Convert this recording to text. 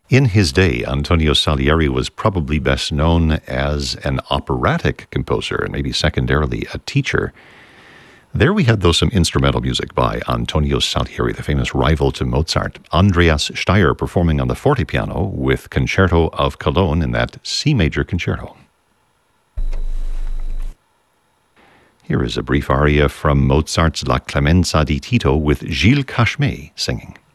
In his day, Antonio Salieri was probably best known as an operatic composer and maybe secondarily a teacher. There we had, though, some instrumental music by Antonio Salieri, the famous rival to Mozart. Andreas Steyr performing on the fortepiano with Concerto of Cologne in that C major concerto. Here is a brief aria from Mozart's La Clemenza di Tito with Gilles Cashmé singing.